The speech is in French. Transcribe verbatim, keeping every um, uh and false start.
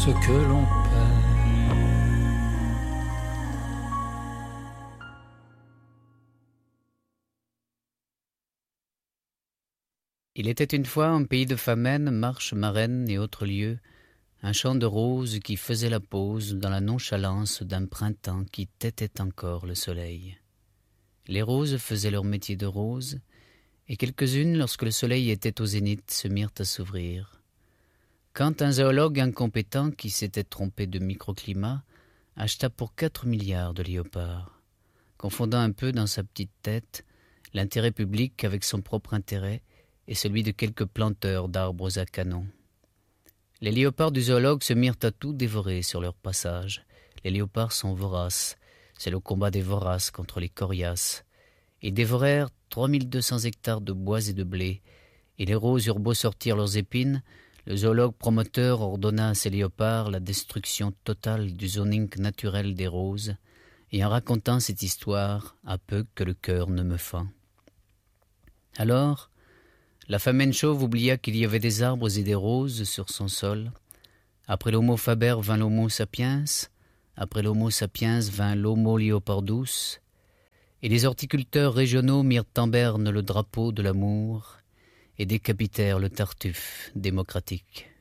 ce que l'on perd. Il était une fois un pays de Famenne, Marche, Marennes et autres lieux, un champ de roses qui faisait la pause dans la nonchalance d'un printemps qui têtait encore le soleil. Les roses faisaient leur métier de roses, et quelques-unes, lorsque le soleil était au zénith, se mirent à s'ouvrir. Quand un zoologue incompétent qui s'était trompé de microclimat acheta pour quatre milliards de léopards, confondant un peu dans sa petite tête l'intérêt public avec son propre intérêt et celui de quelques planteurs d'arbres à canon. Les léopards du zoologue se mirent à tout dévorer sur leur passage. Les léopards sont voraces, c'est le combat des voraces contre les coriaces. Ils dévorèrent trois mille deux cents hectares de bois et de blé, et les roses eurent beau sortir leurs épines, le zoologue promoteur ordonna à ces léopards la destruction totale du zoning naturel des roses, et en racontant cette histoire, à peu que le cœur ne me fend. Alors, la Famenne chauve oublia qu'il y avait des arbres et des roses sur son sol. Après l'homo faber vint l'homo sapiens, après l'homo sapiens vint l'homo leopardus, et les horticulteurs régionaux mirent en berne le drapeau de l'amour et décapitèrent le tartuffe démocratique.